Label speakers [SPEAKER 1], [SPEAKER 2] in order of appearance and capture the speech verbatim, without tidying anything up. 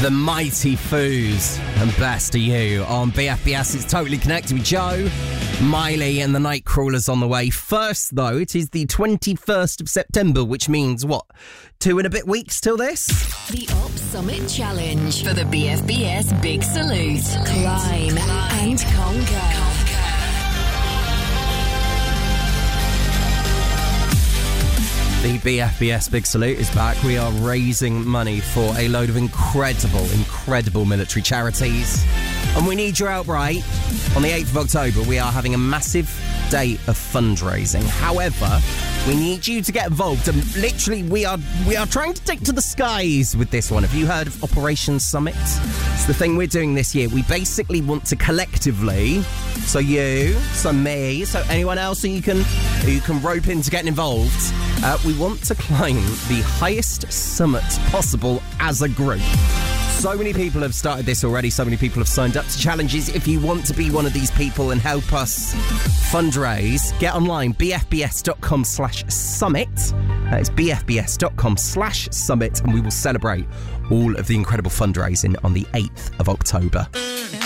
[SPEAKER 1] The Mighty Foos and Best of You on B F B S. It's Totally Connected with Joe, Miley and the Nightcrawlers on the way. First, though, it is the twenty-first of September, which means, what, two and a bit weeks till this?
[SPEAKER 2] The Up Summit Challenge for the B F B S Big Salute. Climb and conquer.
[SPEAKER 1] The B F B S Big Salute is back. We are raising money for a load of incredible, incredible military charities. And we need your help, right? On the eighth of October, we are having a massive day of fundraising. However, we need you to get involved. And literally, we are we are trying to take to the skies with this one. Have you heard of Operation Summit? It's the thing we're doing this year. We basically want to collectively, so you, so me, so anyone else who you can, who you can rope into getting involved, uh, we want to climb the highest summit possible as a group. So many people have started this already. So many people have signed up to challenges. If you want to be one of these people and help us fundraise, get online, bfbs.com slash summit. That is bfbs.com slash summit. And we will celebrate all of the incredible fundraising on the eighth of October.